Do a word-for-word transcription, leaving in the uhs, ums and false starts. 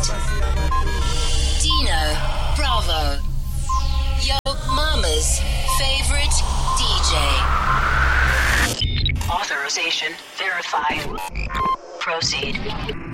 Dino Bravo, Yo Mama's favorite D J. Authorization verified. Proceed.